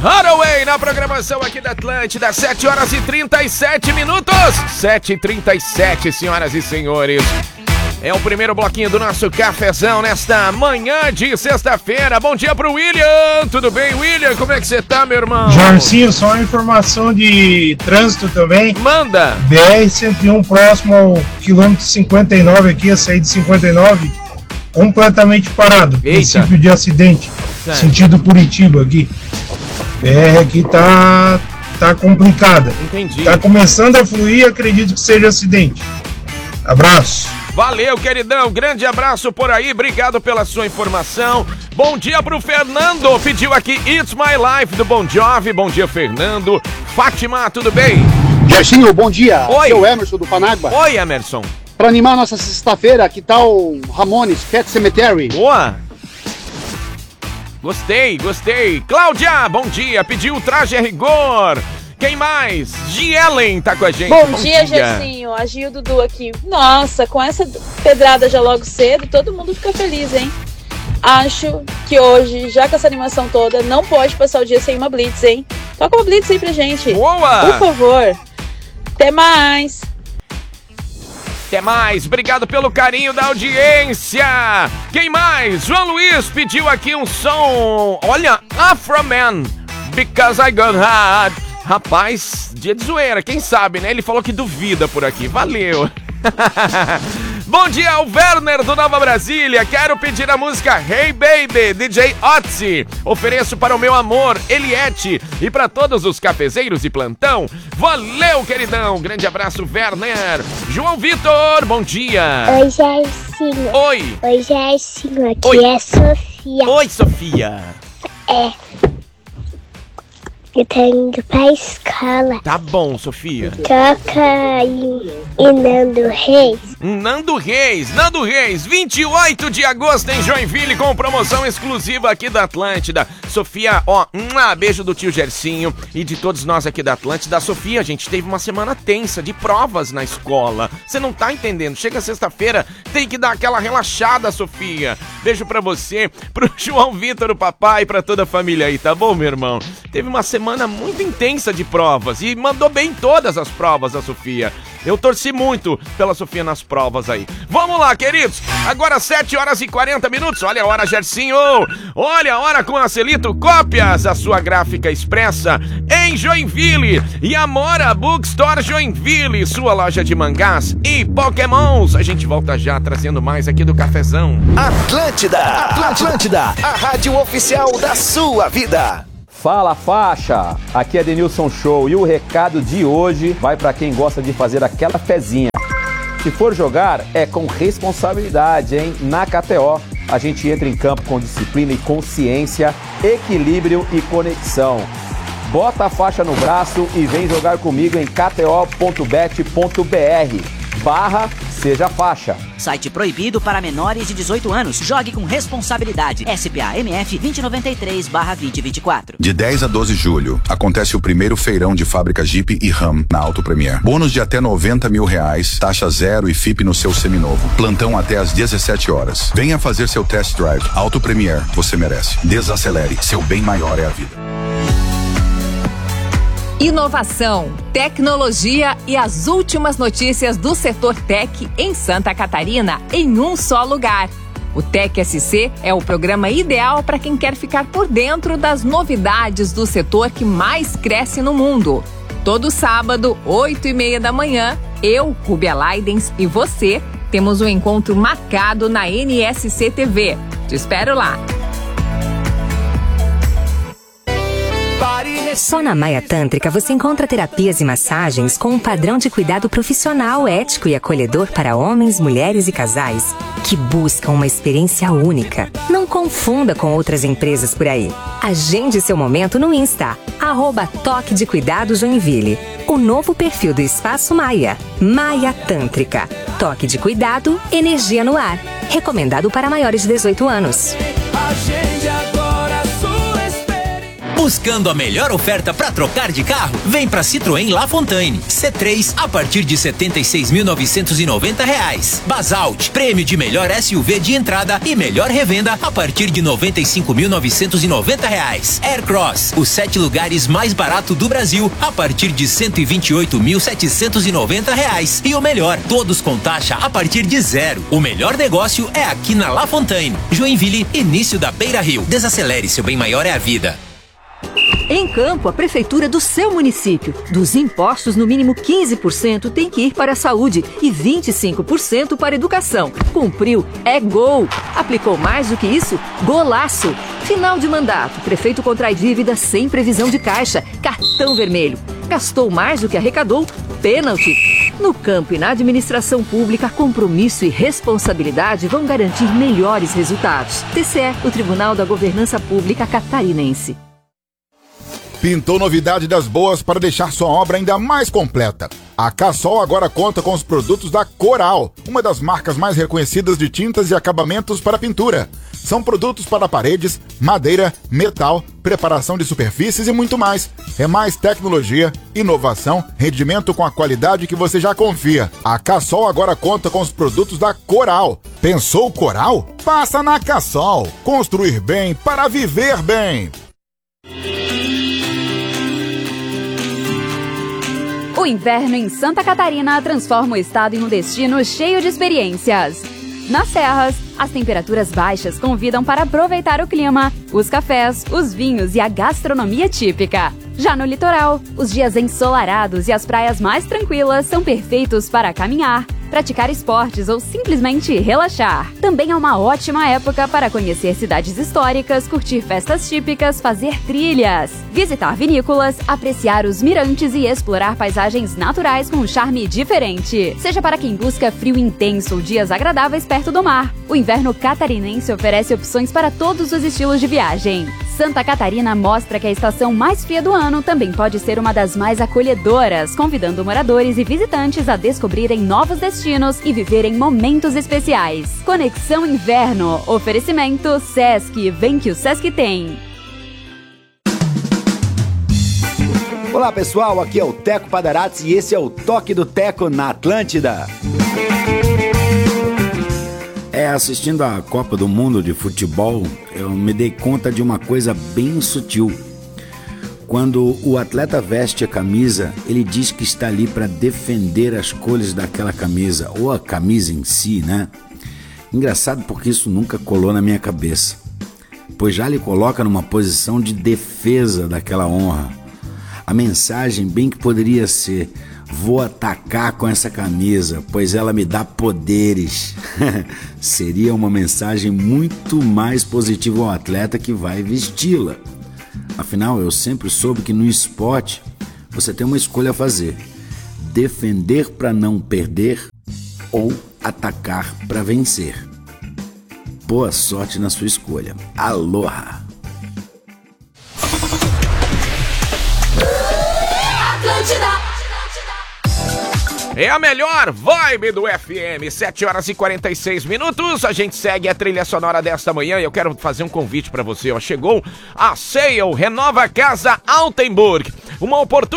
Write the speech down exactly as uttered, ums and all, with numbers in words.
Hathaway na programação aqui da Atlântida, sete horas e trinta e sete minutos. sete e trinta e sete, senhoras e senhores. É o primeiro bloquinho do nosso cafezão nesta manhã de sexta-feira. Bom dia pro William. Tudo bem, William? Como é que você tá, meu irmão? Jorcinho, só uma informação de trânsito também. Manda. B R cento e um próximo ao quilômetro cinquenta e nove aqui, a saída de cinquenta e nove, completamente parado. Eita. Princípio de acidente. Certo. Sentido Curitiba aqui. B R aqui tá, tá complicada. Entendi. Tá começando a fluir, acredito que seja acidente. Abraço. Valeu, queridão. Grande abraço por aí. Obrigado pela sua informação. Bom dia pro Fernando. Pediu aqui It's My Life do Bon Jovi. Bom dia, Fernando. Fátima, tudo bem? Gersinho, bom dia. Oi. Aqui é o Emerson do Panágua. Oi, Emerson. Pra animar nossa sexta-feira, que tal Ramones, Pet Cemetery? Boa. Gostei, gostei. Cláudia, bom dia. Pediu o traje a rigor. Quem mais? Gielen tá com a gente. Bom, bom dia, dia. Gersinho. A Gil Dudu aqui. Nossa, com essa pedrada já logo cedo, todo mundo fica feliz, hein? Acho que hoje, já com essa animação toda, não pode passar o dia sem uma blitz, hein? Toca uma blitz aí pra gente. Boa! Por favor. Até mais. Até mais. Obrigado pelo carinho da audiência. Quem mais? João Luiz pediu aqui um som. Olha, Afro Man. Because I got hard. Rapaz, dia de zoeira, quem sabe, né? Ele falou que duvida por aqui. Valeu. Bom dia ao Werner do Nova Brasília. Quero pedir a música Hey Baby, D J Otzi. Ofereço para o meu amor, Eliette, e para todos os cafezeiros de plantão. Valeu, queridão. Grande abraço, Werner. João Vitor, bom dia. Oi, Gersinho. Oi. Oi, Gersinho. Aqui Oi. é Sofia. Oi, Sofia. É. Eu tenho indo pra escola. Tá bom, Sofia. Toca em, em Nando Reis. Nando Reis, Nando Reis, vinte e oito de agosto em Joinville, com promoção exclusiva aqui da Atlântida. Sofia, ó, um beijo do tio Gersinho e de todos nós aqui da Atlântida. Sofia, a gente teve uma semana tensa de provas na escola. Você não tá entendendo, chega sexta-feira, tem que dar aquela relaxada, Sofia. Beijo pra você, pro João Vitor, o papai, e pra toda a família aí, tá bom, meu irmão? Teve uma semana muito intensa de provas e mandou bem todas as provas a Sofia. Eu torci muito pela Sofia nas provas aí. Vamos lá, queridos. Agora sete horas e quarenta minutos. Olha a hora, Gersinho. Olha a hora com a Celito Cópias, a sua gráfica expressa em Joinville. E Amora Bookstore Joinville, sua loja de mangás e pokémons. A gente volta já trazendo mais aqui do Cafezão. Atlântida, Atlântida, a rádio oficial da sua vida. Fala, faixa! Aqui é Denilson Show e o recado de hoje vai para quem gosta de fazer aquela fezinha. Se for jogar, é com responsabilidade, hein? Na K T O, a gente entra em campo com disciplina e consciência, equilíbrio e conexão. Bota a faixa no braço e vem jogar comigo em kto.bet.br barra Seja Faixa. Site proibido para menores de dezoito anos. Jogue com responsabilidade. S P A M F vinte noventa e três barra vinte vinte e quatro. De dez a doze de julho, acontece o primeiro feirão de fábrica Jeep e Ram na Auto Premier. Bônus de até noventa mil reais, taxa zero e F I P no seu seminovo. Plantão até às dezessete horas. Venha fazer seu test drive. Auto Premier, você merece. Desacelere, seu bem maior é a vida. Inovação, tecnologia e as últimas notícias do setor tech em Santa Catarina em um só lugar. O Tech S C é o programa ideal para quem quer ficar por dentro das novidades do setor que mais cresce no mundo. Todo sábado, oito e meia da manhã, eu, Rubia Leidens e você temos um encontro marcado na N S C T V. Te espero lá. Só na Maia Tântrica você encontra terapias e massagens com um padrão de cuidado profissional, ético e acolhedor para homens, mulheres e casais que buscam uma experiência única. Não confunda com outras empresas por aí. Agende seu momento no Insta, arroba Toque de Cuidado Joinville. O novo perfil do Espaço Maia. Maia Tântrica. Toque de cuidado, energia no ar. Recomendado para maiores de dezoito anos. O Buscando a melhor oferta para trocar de carro? Vem para Citroën La Fontaine. C três a partir de setenta e seis mil novecentos e noventa reais. Basalt, prêmio de melhor S U V de entrada e melhor revenda a partir de noventa e cinco mil novecentos e noventa reais. Aircross, os sete lugares mais barato do Brasil a partir de cento e vinte e oito mil setecentos e noventa reais. E o melhor, todos com taxa a partir de zero. O melhor negócio é aqui na La Fontaine. Joinville, início da Beira Rio. Desacelere, seu bem maior é a vida. Em Campo, a prefeitura do seu município. Dos impostos, no mínimo quinze por cento tem que ir para a saúde e vinte e cinco por cento para a educação. Cumpriu, é gol. Aplicou mais do que isso? Golaço. Final de mandato, prefeito contrai dívida sem previsão de caixa, cartão vermelho. Gastou mais do que arrecadou? Pênalti. No campo e na administração pública, compromisso e responsabilidade vão garantir melhores resultados. T C E, o Tribunal da Governança Pública Catarinense. Pintou novidade das boas para deixar sua obra ainda mais completa. A Cassol agora conta com os produtos da Coral, uma das marcas mais reconhecidas de tintas e acabamentos para pintura. São produtos para paredes, madeira, metal, preparação de superfícies e muito mais. É mais tecnologia, inovação, rendimento com a qualidade que você já confia. A Cassol agora conta com os produtos da Coral. Pensou Coral? Passa na Cassol. Construir bem para viver bem. O inverno em Santa Catarina transforma o estado em um destino cheio de experiências. Nas serras, as temperaturas baixas convidam para aproveitar o clima, os cafés, os vinhos e a gastronomia típica. Já no litoral, os dias ensolarados e as praias mais tranquilas são perfeitos para caminhar, praticar esportes ou simplesmente relaxar. Também é uma ótima época para conhecer cidades históricas, curtir festas típicas, fazer trilhas, visitar vinícolas, apreciar os mirantes e explorar paisagens naturais com um charme diferente. Seja para quem busca frio intenso ou dias agradáveis perto do mar, o inverno catarinense oferece opções para todos os estilos de viagem. Santa Catarina mostra que a estação mais fria do ano também pode ser uma das mais acolhedoras, convidando moradores e visitantes a descobrirem novos destinos e viverem momentos especiais. Conexão Inverno. Oferecimento Sesc. Vem que o Sesc tem. Olá pessoal, aqui é o Teco Padarats e esse é o Toque do Teco na Atlântida. É, assistindo a Copa do Mundo de Futebol, eu me dei conta de uma coisa bem sutil. Quando o atleta veste a camisa, ele diz que está ali para defender as cores daquela camisa, ou a camisa em si, né? Engraçado porque isso nunca colou na minha cabeça, pois já lhe coloca numa posição de defesa daquela honra. A mensagem bem que poderia ser: vou atacar com essa camisa, pois ela me dá poderes. Seria uma mensagem muito mais positiva ao atleta que vai vesti-la. Afinal, eu sempre soube que no esporte você tem uma escolha a fazer: defender para não perder ou atacar para vencer. Boa sorte na sua escolha. Aloha! É a melhor vibe do F M, sete horas e quarenta e seis minutos, a gente segue a trilha sonora desta manhã e eu quero fazer um convite para você, ó. Chegou a Sale Renova Casa Altenburg, uma oportunidade